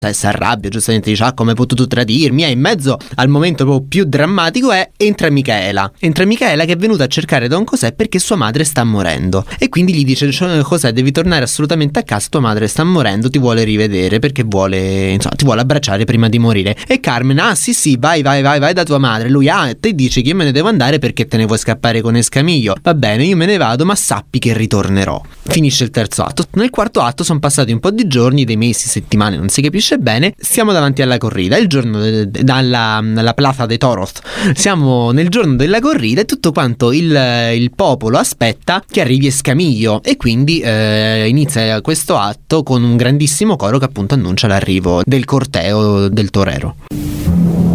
Si arrabbia, giustamente dice: ah, come hai potuto tradirmi? E in mezzo al momento proprio più drammatico entra Michaela che è venuta a cercare Don José perché sua madre sta morendo, e quindi gli dice: José, devi tornare assolutamente a casa, tua madre sta morendo, ti vuole rivedere perché vuole, insomma, ti vuole abbracciare prima di morire. E Carmen: ah sì, vai da tua madre. Lui: ah, te dici che io me ne devo andare perché te ne vuoi scappare con Escamillo? Va bene, io me ne vado, ma sappi che ritornerò. Finisce il terzo atto. Nel quarto atto sono passati un po' di giorni, dei mesi, settimane, non si capisce bene. Siamo davanti alla corrida, il giorno dalla Plaza de Toros. Siamo nel giorno della corrida e tutto quanto il popolo aspetta che arrivi Escamillo, e quindi inizia questo atto con un grandissimo coro che appunto annuncia l'arrivo del corteo del torero.